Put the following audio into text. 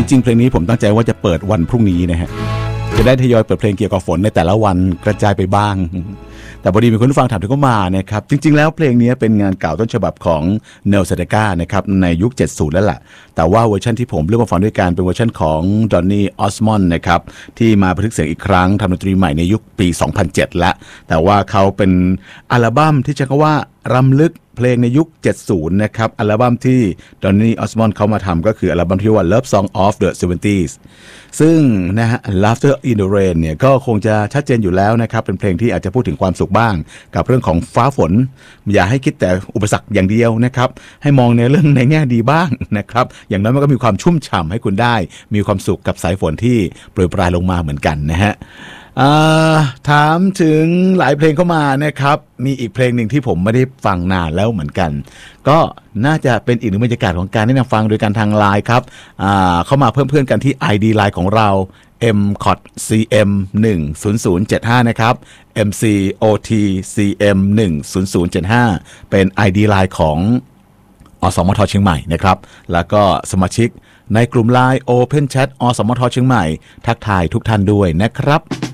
ริงๆเพลงนี้ผมตั้งใจว่าจะเปิดวันพรุ่งนี้นะฮะจะได้ทยอยเปิดเพลงเกี่ยวกับฝนในแต่ละวันกระจายไปบ้างแต่พอดีมีคนฟังถามถึงก็มานะครับจริงๆแล้วเพลงนี้เป็นงานเก่าต้นฉบับของเนลเซเดกานะครับในยุค70แล้วล่ะแต่ว่าเวอร์ชันที่ผมเลือกมาฟังด้วยกันเป็นเวอร์ชันของดอนนี่ออสมอนด์นะครับที่มาบันทึกเสียงอีกครั้งทำดนตรีใหม่ในยุคปี 2007 แล้วแต่ว่าเขาเป็นอัลบั้มที่จะว่ารำลึกเพลงในยุค 70 นะครับอัลบั้มที่ดอนนี่ออสมอนด์เขามาทำก็คืออัลบั้มที่ว่า Love Song of the 70s ซึ่งนะฮะ Laughter in the Rain เนี่ยก็คงจะชัดเจนอยู่แล้วนะครับเป็นเพลงที่อาจจะพูดถึงความสุขบ้างกับเรื่องของฟ้าฝนอย่าให้คิดแต่อุปสรรคอย่างเดียวนะครับให้มองในเรื่องในแง่ดีบ้างนะครับอย่างนั้นมันก็มีความชุ่มฉ่ำให้คุณได้มีความสุขกับสายฝนที่โปรยปลายลงมาเหมือนกันนะฮะถามถึงหลายเพลงเข้ามานะครับมีอีกเพลงหนึ่งที่ผมไม่ได้ฟังนานแล้วเหมือนกันก็น่าจะเป็นอีกหนึ่งบรรยากาศของการแนะนำฟังโดยการทางไลน์ครับเข้ามาเพิ่มเพื่อนกันที่ ID ไลน์ของเรา mcotcm 10075นะครับ mcotcm 10075เป็น ID ไลน์ของอสมทเชียงใหม่นะครับแล้วก็สมาชิกในกลุ่มไลน์ Open Chat อสมทเชียงใหม่ทักทายทุกท่านด้วยนะครับ